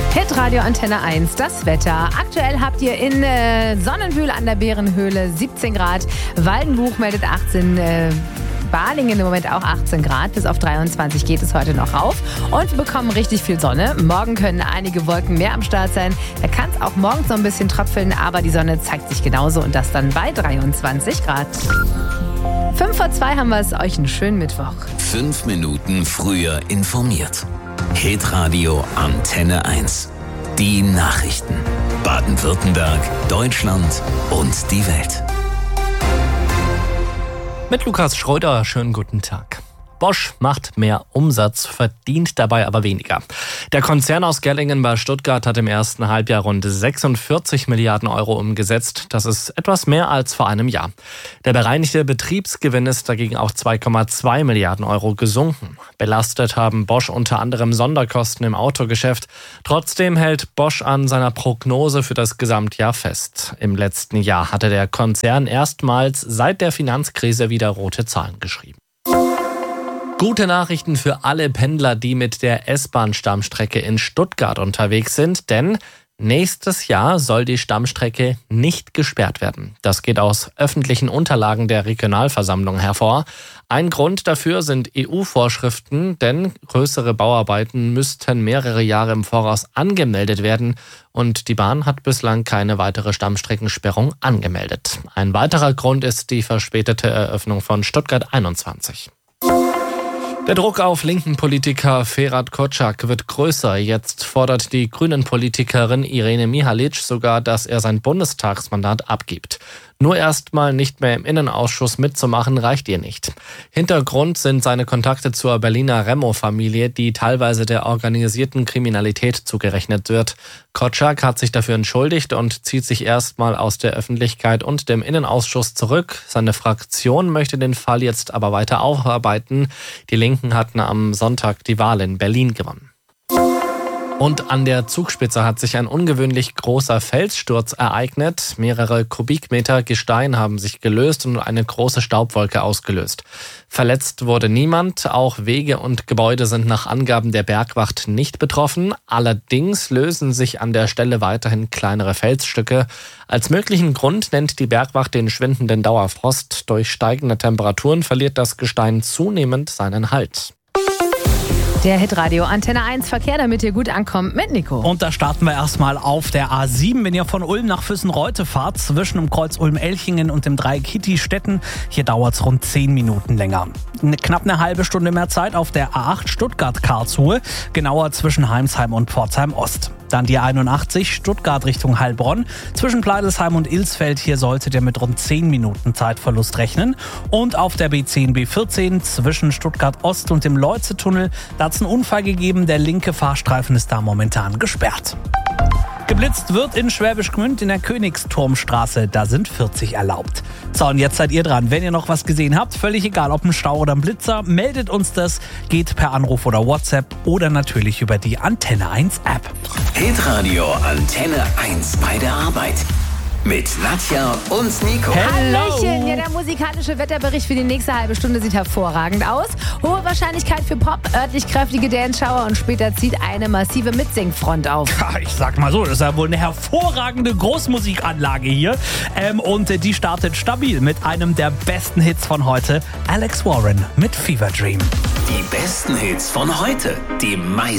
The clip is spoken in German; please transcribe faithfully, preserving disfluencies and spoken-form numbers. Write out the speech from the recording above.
Hitradio Antenne eins, das Wetter. Aktuell habt ihr in äh, Sonnenwühl an der Bärenhöhle siebzehn Grad. Waldenbuch meldet achtzehn, äh, Balingen im Moment auch achtzehn Grad. Bis auf dreiundzwanzig geht es heute noch rauf. Und wir bekommen richtig viel Sonne. Morgen können einige Wolken mehr am Start sein. Da kann es auch morgens noch ein bisschen tröpfeln, aber die Sonne zeigt sich genauso und das dann bei dreiundzwanzig Grad. Fünf vor zwei haben wir es. Euch einen schönen Mittwoch. Fünf Minuten früher informiert. Hitradio Antenne eins. Die Nachrichten. Baden-Württemberg, Deutschland und die Welt. Mit Lukas Schröder, schönen guten Tag. Bosch macht mehr Umsatz, verdient dabei aber weniger. Der Konzern aus Gerlingen bei Stuttgart hat im ersten Halbjahr rund sechsundvierzig Milliarden Euro umgesetzt. Das ist etwas mehr als vor einem Jahr. Der bereinigte Betriebsgewinn ist dagegen auf zwei Komma zwei Milliarden Euro gesunken. Belastet haben Bosch unter anderem Sonderkosten im Autogeschäft. Trotzdem hält Bosch an seiner Prognose für das Gesamtjahr fest. Im letzten Jahr hatte der Konzern erstmals seit der Finanzkrise wieder rote Zahlen geschrieben. Gute Nachrichten für alle Pendler, die mit der S-Bahn-Stammstrecke in Stuttgart unterwegs sind, denn nächstes Jahr soll die Stammstrecke nicht gesperrt werden. Das geht aus öffentlichen Unterlagen der Regionalversammlung hervor. Ein Grund dafür sind E U-Vorschriften, denn größere Bauarbeiten müssten mehrere Jahre im Voraus angemeldet werden und die Bahn hat bislang keine weitere Stammstreckensperrung angemeldet. Ein weiterer Grund ist die verspätete Eröffnung von Stuttgart einundzwanzig. Der Druck auf linken Politiker Ferhat Kocak wird größer. Jetzt fordert die Grünen-Politikerin Irene Mihalic sogar, dass er sein Bundestagsmandat abgibt. Nur erstmal nicht mehr im Innenausschuss mitzumachen, reicht ihr nicht. Hintergrund sind seine Kontakte zur Berliner Remo-Familie, die teilweise der organisierten Kriminalität zugerechnet wird. Kocak hat sich dafür entschuldigt und zieht sich erstmal aus der Öffentlichkeit und dem Innenausschuss zurück. Seine Fraktion möchte den Fall jetzt aber weiter aufarbeiten. Die Linken hatten am Sonntag die Wahl in Berlin gewonnen. Und an der Zugspitze hat sich ein ungewöhnlich großer Felssturz ereignet. Mehrere Kubikmeter Gestein haben sich gelöst und eine große Staubwolke ausgelöst. Verletzt wurde niemand. Auch Wege und Gebäude sind nach Angaben der Bergwacht nicht betroffen. Allerdings lösen sich an der Stelle weiterhin kleinere Felsstücke. Als möglichen Grund nennt die Bergwacht den schwindenden Dauerfrost. Durch steigende Temperaturen verliert das Gestein zunehmend seinen Halt. Der Hitradio Antenne eins Verkehr, damit ihr gut ankommt mit Nico. Und da starten wir erstmal auf der A sieben. Wenn ihr von Ulm nach Füssen-Reutte fahrt, zwischen dem Kreuz Ulm-Elchingen und dem Dreieck Hitti-Stetten, hier dauert es rund zehn Minuten länger. Eine, knapp eine halbe Stunde mehr Zeit auf der A acht Stuttgart-Karlsruhe, genauer zwischen Heimsheim und Pforzheim-Ost. Dann die einundachtzig Stuttgart Richtung Heilbronn. Zwischen Pleidelsheim und Ilsfeld, hier solltet ihr mit rund zehn Minuten Zeitverlust rechnen. Und auf der B zehn B vierzehn zwischen Stuttgart Ost und dem Leutze-Tunnel, da hat es einen Unfall gegeben. Der linke Fahrstreifen ist da momentan gesperrt. Geblitzt wird in Schwäbisch Gmünd in der Königsturmstraße. Da sind vierzig erlaubt. So, und jetzt seid ihr dran. Wenn ihr noch was gesehen habt, völlig egal, ob ein Stau oder ein Blitzer, meldet uns das. Geht per Anruf oder WhatsApp oder natürlich über die Antenne eins App. Hitradio Antenne eins bei der Arbeit. Mit Nadja und Nico. Hallöchen! Ja, der musikalische Wetterbericht für die nächste halbe Stunde sieht hervorragend aus. Hohe Wahrscheinlichkeit für Pop, örtlich kräftige Dance-Schauer und später zieht eine massive Mitsingfront auf. Ja, ich sag mal so, das ist ja wohl eine hervorragende Großmusikanlage hier. Ähm, und äh, die startet stabil mit einem der besten Hits von heute, Alex Warren mit Fever Dream. Die besten Hits von heute, die meisten